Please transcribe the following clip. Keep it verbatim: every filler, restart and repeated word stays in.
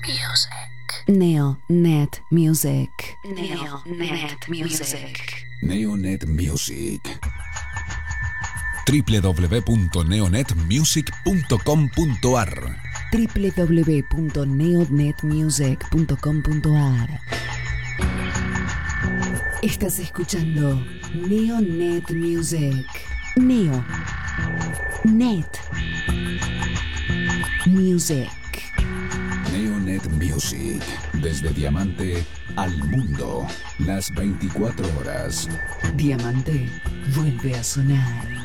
Music. Neonet Music. Neonet Music. Neonet Music. w w w punto neonet music punto com punto a r w w w punto neonet music punto com punto a r. Estás escuchando Neonet Music. Neo. Net. Music. Neonet Music. Desde Diamante al mundo. Las veinticuatro horas. Diamante vuelve a sonar.